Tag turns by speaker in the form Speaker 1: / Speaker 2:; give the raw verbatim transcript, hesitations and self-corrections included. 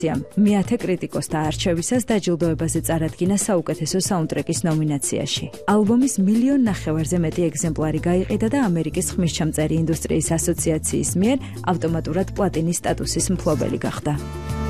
Speaker 1: მეათე კრიტიკოსთა არჩევისას დაჯილდოებაზე წარადგინა საუკეთესო საუნდტრეკის ნომინაციაში. ალბომის მილიონ ნახევარზე მეტი ეგზემპლარი გაიყიდა და ამერიკის ხმისჩამწერი ინდუსტრიის ასოციაციის მიერ ავტომატურად პლატინის სტატუსის მფლობელი გახდა.